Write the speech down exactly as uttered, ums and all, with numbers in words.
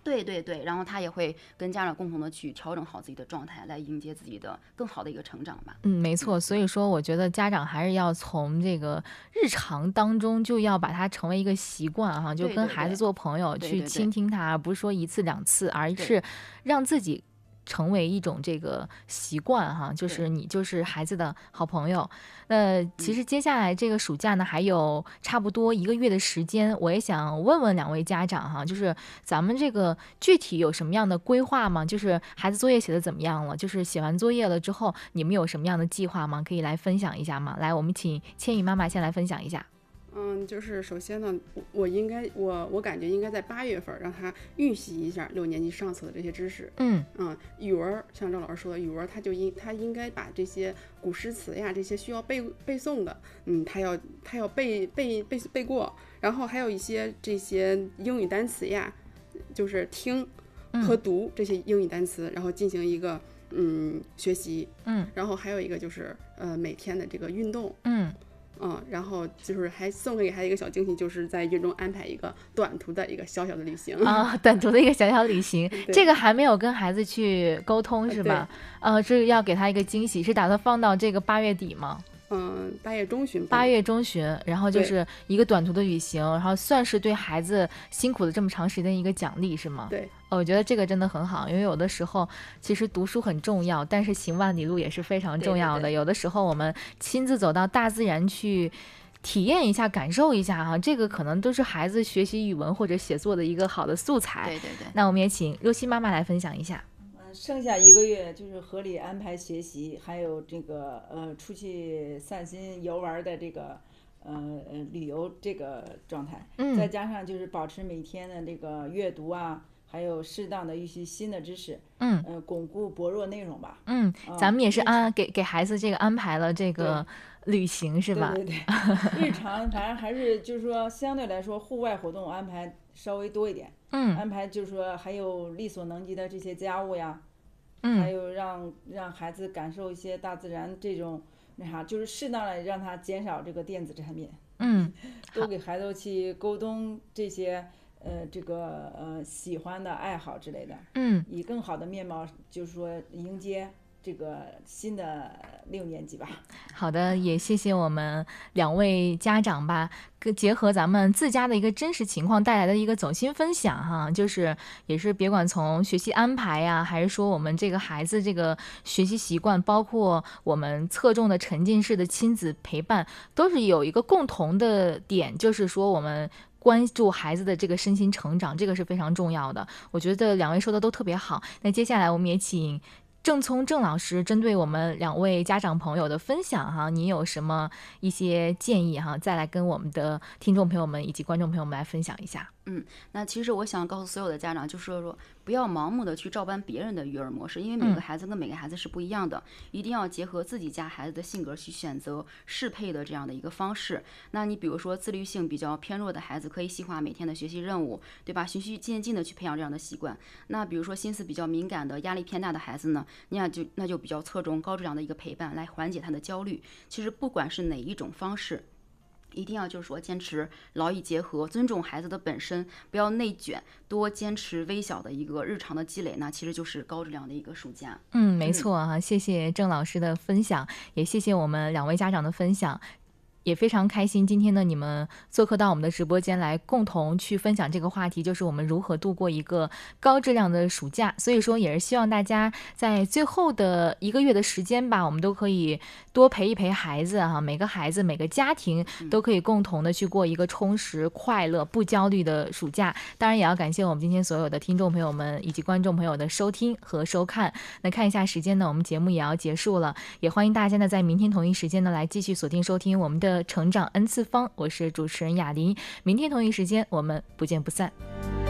对对对，然后他也会跟家长共同的去调整好自己的状态，来迎接自己的更好的一个成长吧。 嗯，没错。所以说，我觉得家长还是要从这个日常当中就要把它成为一个习惯哈，就跟孩子对对对做朋友，去对对对倾听他，而不是说一次两次，而对是让自己成为一种这个习惯哈，就对， 是你就是孩子的好朋友。那其实接下来这个暑假呢，还有差不多一个月的时间，我也想问问两位家长哈，就是咱们这个具体有什么样的规划吗？就是孩子作业写的怎么样了？就是写完作业了之后，你们有什么样的计划吗？可以来分享一下吗？来，我们请千羽妈妈先来分享一下。 嗯，就是首先呢，我我应该我我感觉应该在八月份让他预习一下六年级上册的这些知识。 嗯嗯，语文像赵老师说的，语文他就应他应该把这些古诗词呀，这些需要背背诵的，嗯，他要他要背背背背过。然后还有一些这些英语单词呀，就是听和读这些英语单词，然后进行一个嗯学习。 嗯然后还有一个就是呃每天的这个运动。 嗯嗯，然后就是还送给孩子一个小惊喜，就是在云中安排一个短途的一个小小的旅行。 啊，短途的一个小小旅行，这个还没有跟孩子去沟通是吧？呃，这要给他一个惊喜，是打算放到这个八月底吗？ 嗯，八月中旬吧。 八月中旬，然后就是一个短途的旅行，然后算是对孩子辛苦了这么长时间一个奖励，是吗？ 对。 哦，我觉得这个真的很好，因为有的时候其实读书很重要，但是行万里路也是非常重要的。 对对对， 有的时候我们亲自走到大自然去体验一下，感受一下哈，这个可能都是孩子学习语文或者写作的一个好的素材。 对对对。 那我们也请若曦妈妈来分享一下。 剩下一个月就是合理安排学习，还有这个呃出去散心游玩的这个呃呃旅游这个状态， 嗯， 再加上就是保持每天的这个阅读啊，还有适当的预习新的知识， 嗯， 呃巩固薄弱内容吧。 嗯，咱们也是安给给孩子这个安排了这个旅行是吧？ 对对对，日常反正还是就是说相对来说户外活动安排稍微多一点。 嗯， 安排就是说还有力所能及的这些家务呀， 嗯， 还有让让孩子感受一些大自然这种那啥，就是适当的让他减少这个电子产品。 嗯， 多给孩子去沟通这些呃这个呃喜欢的爱好之类的。 嗯， 以更好的面貌就是说迎接这个新的六年级吧。 好的，也谢谢我们两位家长吧，结合咱们自家的一个真实情况带来的一个走心分享哈，就是也是别管从学习安排呀，还是说我们这个孩子这个学习习惯，包括我们侧重的沉浸式的亲子陪伴，都是有一个共同的点，就是说我们关注孩子的这个身心成长，这个是非常重要的。我觉得两位说的都特别好。那接下来我们也请郑聪郑老师针对我们两位家长朋友的分享哈，你有什么一些建议哈，再来跟我们的听众朋友们以及观众朋友们来分享一下。 嗯，那其实我想告诉所有的家长，就是说不要盲目的去照搬别人的育儿模式，因为每个孩子跟每个孩子是不一样的，嗯、一定要结合自己家孩子的性格去选择适配的这样的一个方式。那你比如说自律性比较偏弱的孩子，可以细化每天的学习任务，对吧？循序渐进的去培养这样的习惯。那比如说心思比较敏感的、压力偏大的孩子呢，你俩就那就比较侧重高质量的一个陪伴来缓解他的焦虑。其实不管是哪一种方式，一定要就是说坚持劳逸结合，尊重孩子的本身，不要内卷，多坚持微小的一个日常的积累，那其实就是高质量的一个暑假。 嗯，没错啊，谢谢郑老师的分享，也谢谢我们两位家长的分享。也非常开心，今天呢，你们做客到我们的直播间来，共同去分享这个话题，就是我们如何度过一个高质量的暑假。所以说，也是希望大家在最后的一个月的时间吧，我们都可以多陪一陪孩子哈，每个孩子、每个家庭都可以共同的去过一个充实、快乐、不焦虑的暑假。当然，也要感谢我们今天所有的听众朋友们以及观众朋友的收听和收看。那看一下时间呢，我们节目也要结束了，也欢迎大家呢在明天同一时间呢来继续锁定收听我们的成长 N 次方，我是主持人雅琳，明天同一时间我们不见不散。